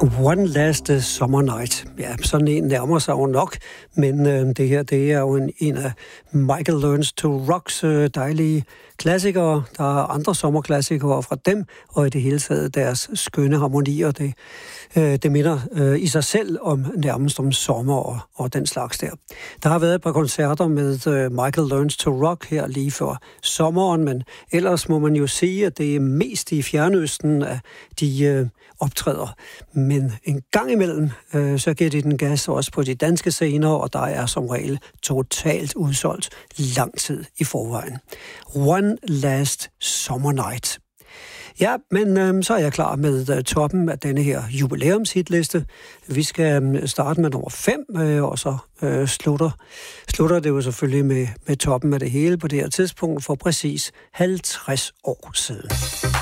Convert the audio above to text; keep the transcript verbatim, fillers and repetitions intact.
One Last Summer Night. Ja, sådan en nærmer sig jo nok, men øh, det her, det er jo en, en af Michael Learns to Rocks øh, dejlige klassikere. Der er andre sommerklassikere fra dem, og i det hele taget deres skønne harmonier. Det, øh, det minder øh, i sig selv om nærmest om sommer og, og den slags der. Der har været et par koncerter med øh, Michael Learns to Rock her lige før sommeren, men ellers må man jo sige, at det er mest i Fjernøsten, at de øh, optræder. Men en gang imellem, øh, så giver de den gas også på de danske scener, og der er som regel totalt udsolgt lang tid i forvejen. One Last Summer Night. Ja, men øh, så er jeg klar med øh, toppen af denne her jubilæumshitliste. Vi skal øh, starte med nummer fem, øh, og så øh, slutter, slutter det jo selvfølgelig med, med toppen af det hele på det her tidspunkt for præcis halvtreds år siden.